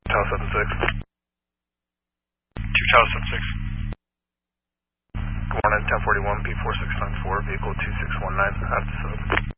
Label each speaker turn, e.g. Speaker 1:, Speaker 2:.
Speaker 1: Tower 76.
Speaker 2: 2 Tower 76.
Speaker 1: Good morning, 1041 P4694, vehicle 2619 at the sub.